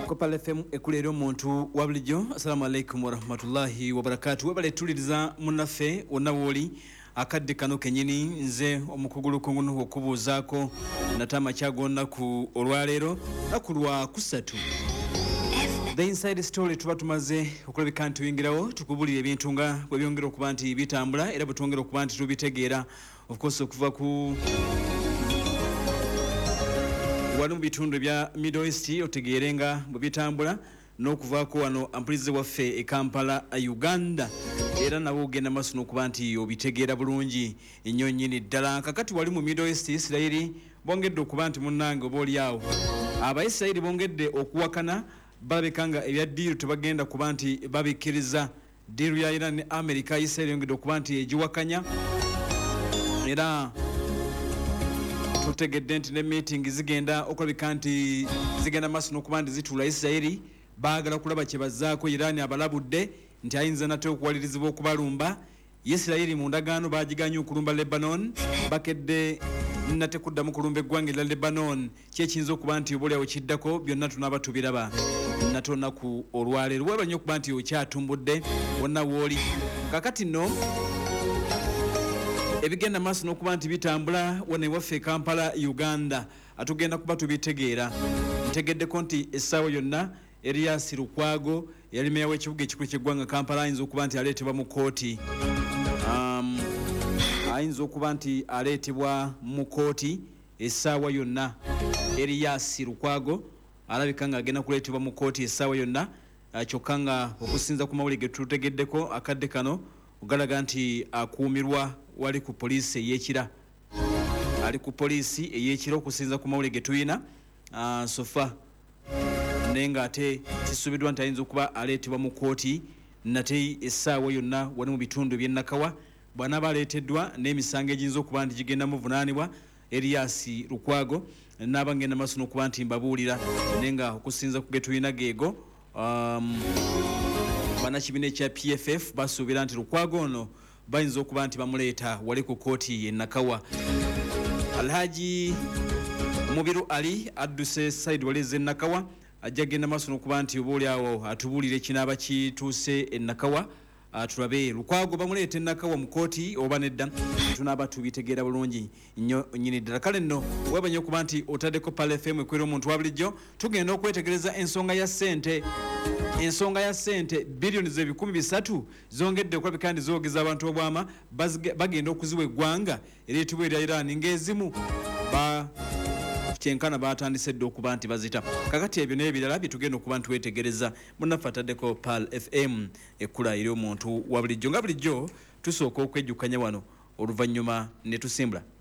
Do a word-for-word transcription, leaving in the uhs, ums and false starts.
Ko Pal F M ekulero omuntu wa bulijjo. Assalamu alaikum wa rahmatullahi wa barakatuh. Webale tuliriza munaffe wonna woli akadde kano kenyini nze omukugulu kungunu okubuuzaako natama kyagonna ku olwaleero nakulwa kusatu. The inside story tuba tumaze okulabika nti tuyingirawo tukubulira ebintu nga bwe byongera okuba nti bitambula era bwe twongera okuba nti tubitegeera of course okuva ku wano mu bitundu bya Middle East otegeere nga bwe bitambula n'okuvaako wano ampulize waffe e Kampala Uganda era nabo ogenda maaso n'okuba nti obitegeera bulungi ennyo nnyini ddala. Kakati wali mu Middle East Isirayiri bongedde okuba nti munnange oba oli awo Abayisirayiri bongedde okuwakana balabika nga ebya ddiiru tebagenda kuba nti babikkiriza ddiiru ya Iran ne America. Isirayiri yongedde okuba nti egiwakanya era tutegedde nti ne meeting zigenda okulabika nti zigenda maaso n'okuba nti zituula. Isirayiri baagala kulaba kye bazzaako Iran abalabudde nti ayinza nate okuwalirizibwa okubalumba. Isirayiri mu ndagaano baagiganye okulumba Lebanon bakedde nate kuddamu kulumba eggwanga erya Lebanon kyekiyinza okuba nti obaoliawo kiddako byonna tunaaba tubiraba nate olunaku olwaleero. Weeba nnyo okuba nti okyatumbudde wonna wooli. Kakati nno ebigenda maaso n'okuba nti bitambula wano ewaffe Kampala Uganda atugenda kuba tubitegeera. Ntegeddeko nti essaawa yonna Erias Lukwago yali meya w'ekibuga ekikulu ky'eggwanga Kampala ayinza okuba nti aleetebwa mu kooti um, ayinza okuba nti aleetebwa mu kooti essaawa yonna. Erias Lukwago alabika nga agenda kuleetebwa mu kooti essaawa yonna kyokka nga okusinza ku mawulire ge tutegeddeko akadde kano ogalaga nti akuumirwa wali ku poliisi ey'ekira ali ku poliisi ey'ekira okusinza ku mawulire ge tuyina uh, sofa naye nga ate kisuubiddwa nti ayinza okuba aleetebwa mu kooti nate essaawa yonna wali mu bitundu by'e Nakawa bw'anaaba aleeteddwa n'emisango egiyinza okuba nti gigenda muvunaanibwa. Erias Lukwago naaba ngenda maaso n'okuba nti mbabuulira naye nga okusinza ku ge tulina geego um, bannakibiina ekya P F F basuubira nti Lukwago ono bayinza okuba nti bamuleeta wali ku kooti y'e Nakawa. Alhaji Mubiru Ali adduse side wali z'e Nakawa ajja genda maaso n'okuba nti oba oli awo atubuulire kinaaba kituuse e Nakawa tulabe Lukwago bamuleeta e Nakawa mu kooti oba nedda tunaaba tubitegeera bulungi nnyo nnyini ddala. Kale nno weeba nnyo okuba nti otaddeko Pal F M ekwera omuntu wa bulijjo tugenda okwetegereza ensonga ya ssente. Ensonga ya ssente biliyoni z'ebikumi bisatu zongedde okulabika nti zoogeza abantu obwama bagenda okuziwa eggwanga eryetibwa erya Iran ng'ezimu ba kyenkana batandise dde okuba nti bazita. Kakati ebyo n'ebirala bye tugenda okuba nti wetegereza munnaffe ataddeko Pal F M ekkula eri omuntu wa bulijjo nga bulijjo tusooka okwejjukanya wano oluvannyuma ne tusimbula.